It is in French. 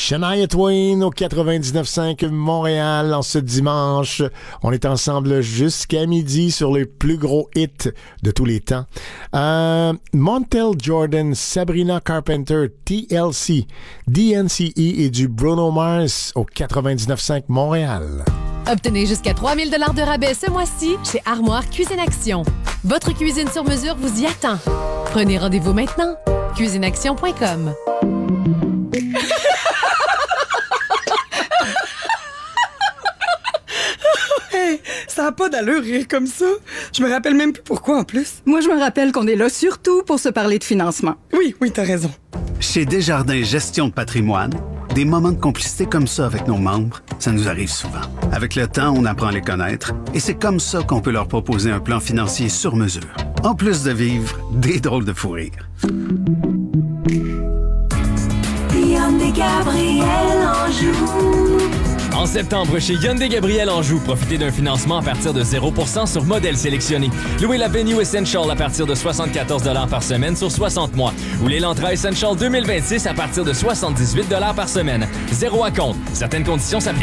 Shania Twain au 99.5 Montréal en ce dimanche. On est ensemble jusqu'à midi sur les plus gros hits de tous les temps. Montel Jordan, Sabrina Carpenter, TLC, DNCE et du Bruno Mars au 99.5 Montréal. Obtenez jusqu'à 3 000 $ de rabais ce mois-ci chez Armoire Cuisine Action. Votre cuisine sur mesure vous y attend. Prenez rendez-vous maintenant. cuisineaction.com. Hey, ça n'a pas d'allure rire comme ça. Je me rappelle même plus pourquoi en plus. Moi, je me rappelle qu'on est là surtout pour se parler de financement. Oui, t'as raison. Chez Desjardins Gestion de patrimoine, des moments de complicité comme ça avec nos membres, ça nous arrive souvent. Avec le temps, on apprend à les connaître et c'est comme ça qu'on peut leur proposer un plan financier sur mesure. En plus de vivre des drôles de fou rire. Hyundai Gabriel Anjou. En septembre, chez Hyundai Gabriel Anjou, profitez d'un financement à partir de 0% sur modèle sélectionné. Louez la Venue Essential à partir de 74 $ par semaine sur 60 mois. Ou l'Elantra Essential 2026 à partir de 78 $ par semaine. Zéro à compte. Certaines conditions s'appliquent.